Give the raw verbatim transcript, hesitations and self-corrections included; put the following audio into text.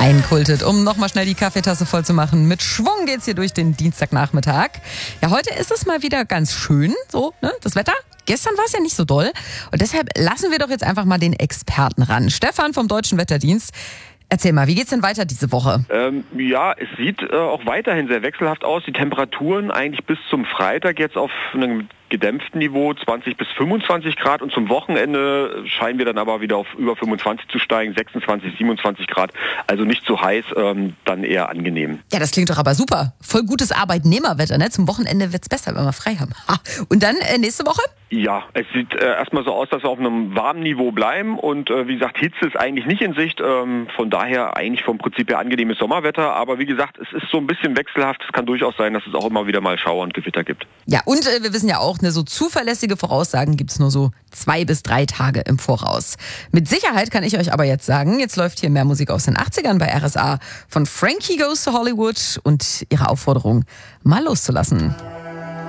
Einkultet, um nochmal schnell die Kaffeetasse voll zu machen. Mit Schwung geht's hier durch den Dienstagnachmittag. Ja, heute ist es mal wieder ganz schön, so, ne, das Wetter. Gestern war es ja nicht so doll. Und deshalb lassen wir doch jetzt einfach mal den Experten ran. Stefan vom Deutschen Wetterdienst. Erzähl mal, wie geht's denn weiter diese Woche? Ähm, ja, es sieht äh, auch weiterhin sehr wechselhaft aus. Die Temperaturen eigentlich bis zum Freitag jetzt auf einem gedämpften Niveau, zwanzig bis fünfundzwanzig Grad. Und zum Wochenende scheinen wir dann aber wieder auf über fünfundzwanzig zu steigen, sechsundzwanzig, siebenundzwanzig Grad. Also nicht zu heiß, ähm, dann eher angenehm. Ja, das klingt doch aber super. Voll gutes Arbeitnehmerwetter, ne? Zum Wochenende wird's besser, wenn wir frei haben. Ha. Und dann äh, nächste Woche? Ja, es sieht äh, erstmal so aus, dass wir auf einem warmen Niveau bleiben. Und äh, wie gesagt, Hitze ist eigentlich nicht in Sicht. Ähm, von daher eigentlich vom Prinzip her angenehmes Sommerwetter. Aber wie gesagt, es ist so ein bisschen wechselhaft. Es kann durchaus sein, dass es auch immer wieder mal Schauer und Gewitter gibt. Ja, und äh, wir wissen ja auch, ne, so zuverlässige Voraussagen gibt's nur so zwei bis drei Tage im Voraus. Mit Sicherheit kann ich euch aber jetzt sagen, jetzt läuft hier mehr Musik aus den achtzigern bei R S A von Frankie Goes to Hollywood und ihre Aufforderung, mal loszulassen.